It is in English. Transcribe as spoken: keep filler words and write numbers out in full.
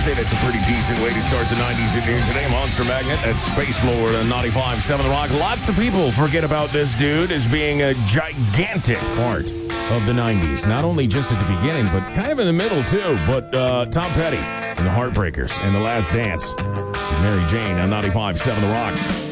say that's a pretty decent way to start the nineties in here today. Monster Magnet at Space Lord on ninety-five point seven The Rock. Lots of people forget about this dude as being a gigantic part of the nineties. Not only just at the beginning, but kind of in the middle, too. But uh, Tom Petty and the Heartbreakers and The Last Dance. Mary Jane on ninety-five point seven The Rock.